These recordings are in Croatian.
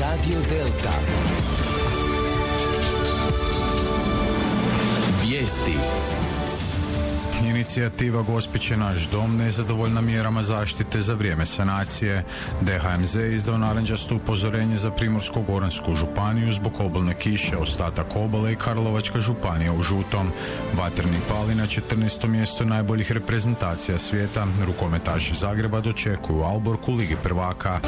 Radio Delta. Vijesti. Inicijativa Gospić je naš dom nezadovoljna mjerama zaštite za vrijeme sanacije. DHMZ izdao narančasto upozorenje za Primorsko-goransku županiju zbog obalne kiše, ostatak obale i Karlovačka županija u žutom. Vatreni pali na 14. mjesto najboljih reprezentacija svijeta. Rukometaši Zagreba dočekuju Alborg u Ligi prvaka.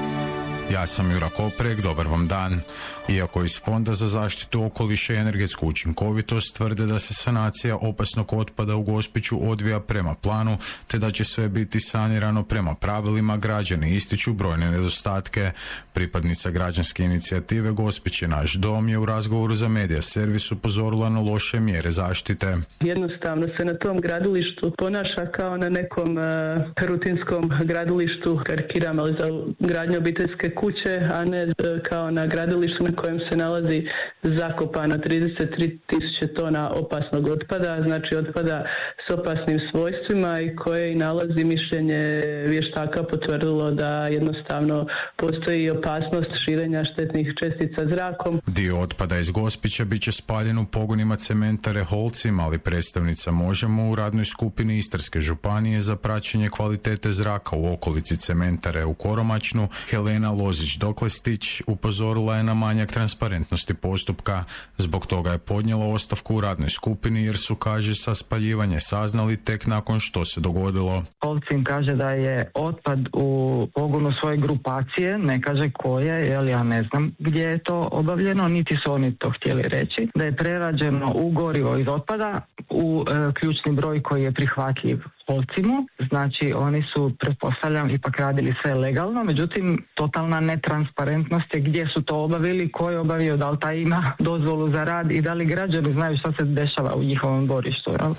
Ja sam Jura Koprek, dobar vam dan. Iako iz Fonda za zaštitu okoliša i energetsku učinkovitost tvrde da se sanacija opasnog otpada u Gospiću odvija prema planu, te da će sve biti sanirano prema pravilima, građani ističu brojne nedostatke. Pripadnica građanske inicijative Gospić je naš dom je u razgovoru za Medija Servis upozorila na loše mjere zaštite. Jednostavno se na tom gradilištu ponaša kao na nekom rutinskom gradilištu, karikiram, ali za gradnju obiteljske kuće, a ne kao na gradilištu na kojem se nalazi zakopano 33.000 tona opasnog otpada, znači otpada s opasnim svojstvima i koje i nalazi mišljenje vještaka potvrdilo da jednostavno postoji opasnost širenja štetnih čestica zrakom. Dio otpada iz Gospića bit će spaljen u pogonima cementare Holcim, ali predstavnica Možemo u radnoj skupini Istarske županije za praćenje kvalitete zraka u okolici cementare u Koromačnu, Helena Lozić-Doklestić, upozorila je na manjak transparentnosti postupka. Zbog toga je podnijela ostavku u radnoj skupini jer su, kaže, sa spaljivanje saznali tek nakon što se dogodilo. Holcim kaže da je otpad u pogonu svoje grupacije, ne kaže koje, jer ja ne znam gdje je to obavljeno, niti su oni to htjeli reći, da je prerađeno u gorivo iz otpada u ključni broj koji je prihvatljiv Holcimu. Znači oni su, pretpostavljam, ipak radili sve legalno, međutim totalna netransparentnost je gdje su to obavili, ko je obavio, da li taj ima dozvolu za rad i da li građani znaju što se dešava u njihovom dvorištu. Jel?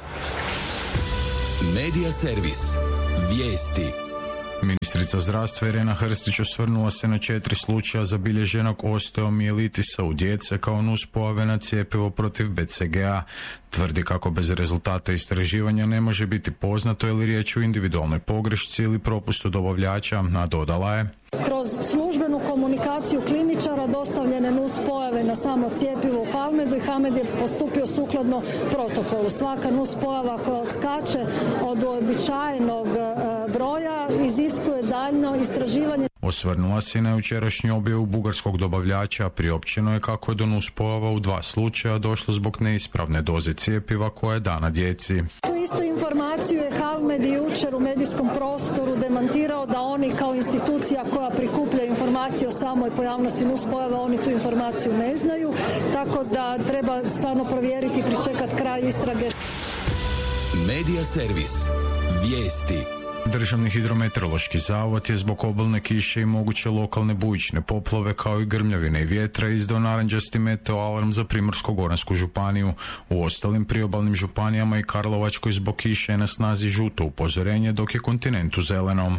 Medija Servis. Vijesti. Ministrica zdravstva Irena Hrstić osvrnula se na 4 slučaja zabilježenog osteomijelitisa u djece kao nuspojave na cjepivo protiv BCG-a. Tvrdi kako bez rezultata istraživanja ne može biti poznato je li riječ o individualnoj pogrešci ili propustu dobavljača, a dodala je: kroz službenu komunikaciju kliničara dostavljene nuspojave na samo cjepivo u Halmedu i Halmed je postupio sukladno protokolu. Svaka nuspojava koja odskače od uobičajenog broja iziskuje daljnje istraživanje. Osvrnula se i na jučerašnju objavu bugarskog dobavljača, priopćeno je kako je do nuspojava u 2 slučaja došlo zbog neispravne doze cjepiva koja je dana djeci. Tu istu informaciju je Halmed jučer u medijskom prostoru demantirao da oni kao institucija koja prikuplja informacije o samoj pojavnosti nuspojava, oni tu informaciju ne znaju, tako da treba stvarno provjeriti i pričekati kraj istrage. Medija Servis. Vijesti. Državni hidrometeorološki zavod je zbog obalne kiše i moguće lokalne bujične poplave kao i grmljavine i vjetra izdao narančasti meteo alarm za Primorsko-goransku županiju. U ostalim priobalnim županijama i Karlovačkoj zbog kiše je na snazi žuto upozorenje, dok je kontinent u zelenom.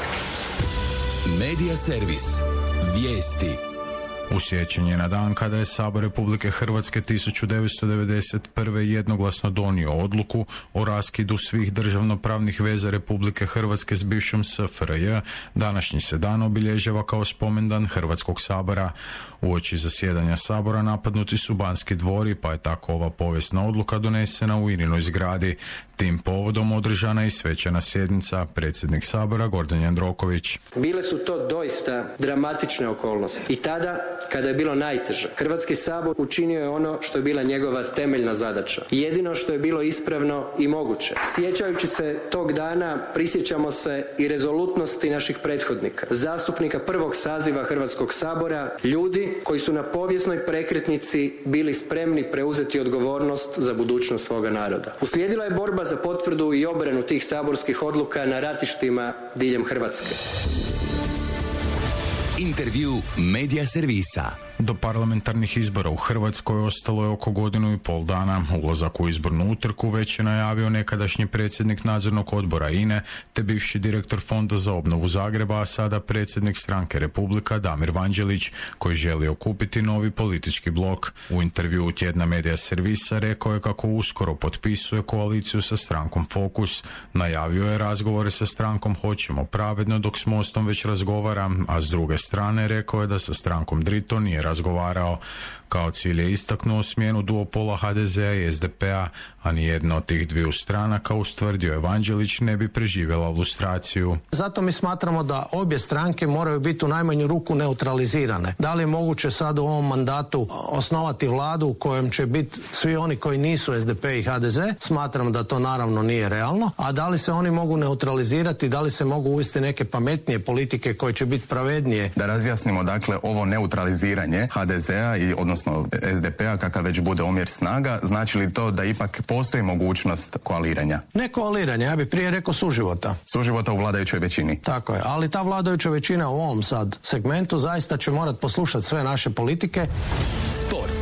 Medija Servis. Vijesti. U sjećanje na dan kada je Sabor Republike Hrvatske 1991. jednoglasno donio odluku o raskidu svih državnopravnih veza Republike Hrvatske s bivšom SFRJ, današnji se dan obilježava kao spomendan Hrvatskog sabora. Uoči zasjedanja Sabora napadnuti su Banski dvori, pa je tako ova povijesna odluka donesena u Irinoj zgradi. Tim povodom održana je i svečana sjednica. Predsjednik Sabora Gordan Jandroković: bile su to doista dramatične okolnosti. I tada, kada je bilo najteže, Hrvatski sabor učinio je ono što je bila njegova temeljna zadaća. Jedino što je bilo ispravno i moguće. Sjećajući se tog dana, prisjećamo se i rezolutnosti naših prethodnika, zastupnika prvog saziva Hrvatskog sabora, ljudi koji su na povijesnoj prekretnici bili spremni preuzeti odgovornost za budućnost svoga naroda. Uslijedila je borba za potvrdu i obranu tih saborskih odluka na ratištima diljem Hrvatske. Intervju Medija Servisa. Do parlamentarnih izbora u Hrvatskoj ostalo je oko 1,5 godina. Ulazak u izbornu utrku već je najavio nekadašnji predsjednik nadzornog odbora INE te bivši direktor Fonda za obnovu Zagreba, a sada predsjednik Stranke Republika Damir Vanđelić, koji želi okupiti novi politički blok. U intervjuu tjedna Medija Servisa rekao je kako uskoro potpisuje koaliciju sa strankom Fokus. Najavio je razgovore sa strankom Hoćemo pravedno, dok s Mostom već razgovara, a s druge strane rekao je da sa strankom Drito nije razgovarao. Kao cilj je istaknuo smjenu duopola HDZ-a i SDP-a, a nijedna od tih dviju stranaka, ustvrdio Evanđelić, ne bi preživjela lustraciju. Zato mi smatramo da obje stranke moraju biti u najmanju ruku neutralizirane. Da li je moguće sad u ovom mandatu osnovati vladu u kojem će biti svi oni koji nisu SDP i HDZ? Smatram da to naravno nije realno. A da li se oni mogu neutralizirati, da li se mogu uvesti neke pametnije politike koje će biti pravednije? Da razjasnimo dakle ovo neutraliziranje HDZ-a i odnosno SDP-a, kakav već bude omjer snaga, znači li to da ipak postoji mogućnost koaliranja? Ne koaliranja, ja bih prije rekao suživota. Suživota u vladajućoj većini. Tako je, ali ta vladajuća većina u ovom sad segmentu zaista će morati poslušati sve naše politike. Sport.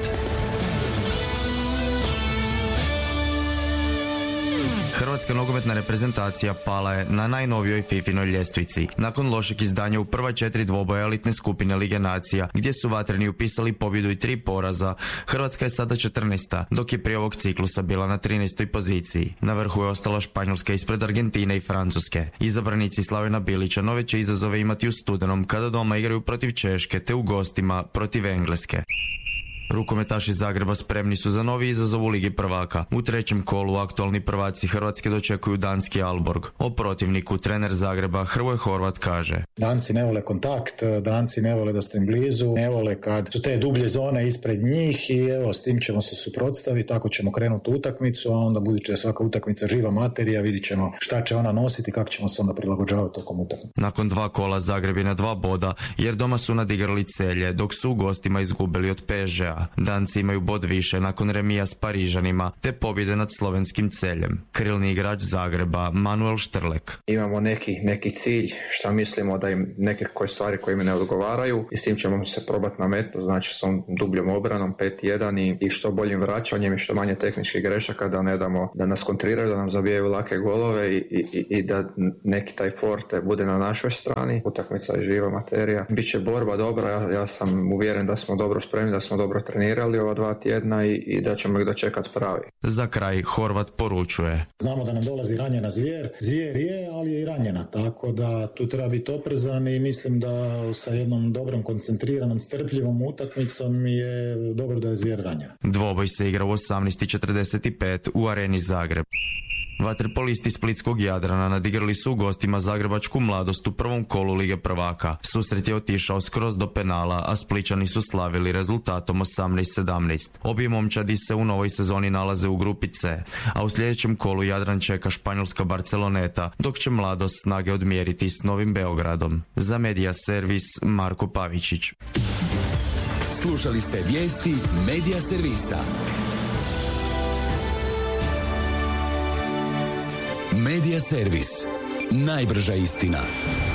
Hrvatska nogometna reprezentacija pala je na najnovijoj FIFA-inoj ljestvici. Nakon lošeg izdanja u prva 4 dvoboja elitne skupine Lige nacija, gdje su vatreni upisali pobjedu i 3 poraza, Hrvatska je sada 14. dok je prije ovog ciklusa bila na 13. poziciji. Na vrhu je ostala Španjolska ispred Argentine i Francuske. Izabranici Slavena Bilića nove će izazove imati u studenom kada doma igraju protiv Češke te u gostima protiv Engleske. Rukometaši Zagreba spremni su za novi izazov u Ligi prvaka. U trećem kolu aktualni prvaci Hrvatske dočekuju danski Aalborg. O protivniku trener Zagreba Hrvoje Horvat kaže: Danci ne vole kontakt, Danci ne vole da ste im blizu, ne vole kad su te dublje zone ispred njih i evo s tim ćemo se suprotstaviti, tako ćemo krenuti u utakmicu, a onda budući je svaka utakmica živa materija, vidit ćemo šta će ona nositi i kako ćemo se onda prilagođavati tokom utakmice. Nakon 2 kola Zagreb je na 2 boda jer doma su nadigrali Celje dok su u gostima izgubili od PSG-a. Danci imaju bod više nakon remija s Parižanima te pobjede nad slovenskim Celjem. Krilni igrač Zagreba Manuel Štrlek: Imamo neki cilj, šta mislimo da im neke koje stvari koje im ne odgovaraju i s tim ćemo se probati nametnuti, znači s tom dubljom obranom 5-1 i što boljim vraćanjem i što manje tehničkih grešaka, da ne damo da nas kontriraju, da nam zabijaju lake golove i da neki taj forte bude na našoj strani. Utakmica je živa materija. Biće borba dobra, ja sam uvjeren da smo dobro spremni, da smo dobro trenirali ova 2 tjedna i da ćemo ih dočekati pravi. Za kraj Horvat poručuje: Znamo da nam dolazi ranjena zvijer. Zvijer je, ali je i ranjena, tako da tu treba biti oprezan i mislim da sa jednom dobrom, koncentriranom, strpljivom utakmicom je dobro da je zvijer ranjena. Dvoboj se igra u 18:45 u areni Zagreb. Vaterpolisti Splitskog Jadrana nadigrali su u gostima zagrebačku Mladost u prvom kolu Lige prvaka. Susret je otišao skroz do penala, a Spličani su slavili rezultatom 18-17. Obje momčadi se u novoj sezoni nalaze u grupi C, a u sljedećem kolu Jadran čeka španjolska Barceloneta, dok će Mladost snage odmjeriti s Novim Beogradom. Za Media Servis Marko Pavičić. Slušali ste vijesti Media Servisa. Media Servis. Najbrža istina.